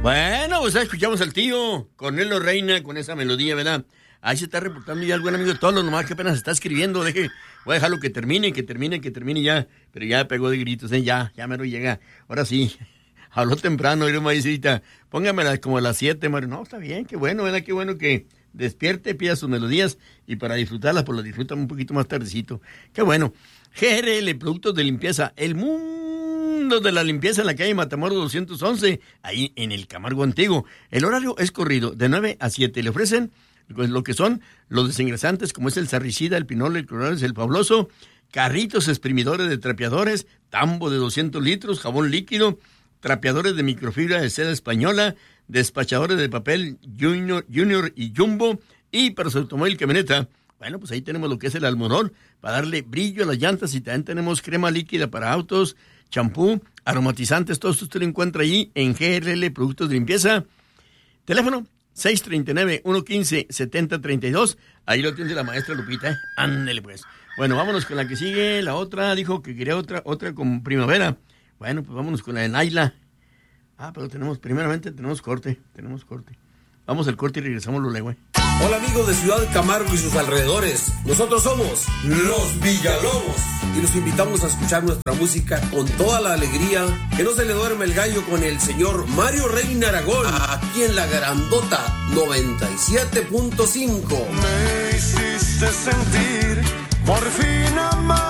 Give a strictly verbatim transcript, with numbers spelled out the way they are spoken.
Bueno, pues escuchamos al tío Cornelio Reina con esa melodía, ¿verdad? Ahí se está reportando ya el buen amigo de todos los nomás que apenas está escribiendo. Deje, voy a dejarlo que termine, que termine, que termine ya. Pero ya pegó de gritos, ¿eh? Ya, ya mero llega. Ahora sí, habló temprano, y me dice ahorita, póngamela como a las siete, Mario. No, está bien, qué bueno, ¿verdad? Qué bueno que despierte, pida sus melodías y para disfrutarlas, pues las disfrutan un poquito más tardecito. Qué bueno. G R L, Productos de Limpieza, el mundo de la limpieza en la calle Matamoros doscientos once, ahí en el Camargo Antiguo. El horario es corrido, de nueve a siete. Le ofrecen pues, lo que son los desengrasantes, como es el sarricida, el pinol, el clorales, el fabuloso, carritos exprimidores de trapeadores, tambo de doscientos litros, jabón líquido, trapeadores de microfibra de seda española, despachadores de papel Junior, Junior y Jumbo, y para su automóvil camioneta, bueno, pues ahí tenemos lo que es el almorón, para darle brillo a las llantas, y también tenemos crema líquida para autos, champú, aromatizantes, todo esto usted lo encuentra allí en G R L Productos de Limpieza. Teléfono seis tres nueve, uno uno cinco, siete cero tres dos, ahí lo tiene la maestra Lupita, ¿eh? Ándele pues. Bueno, vámonos con la que sigue, la otra, dijo que quería otra, otra con primavera. Bueno, pues vámonos con la de Naila. Ah, pero tenemos, primeramente tenemos corte, tenemos corte. Vamos al corte y regresamos luego, ¿eh? Hola amigos de Ciudad Camargo y sus alrededores, nosotros somos Los Villalobos y los invitamos a escuchar nuestra música con toda la alegría, que no se le duerme el gallo con el señor Mario Reina Aragón, aquí en la Grandota noventa y siete punto cinco. Me hiciste sentir por fin amar.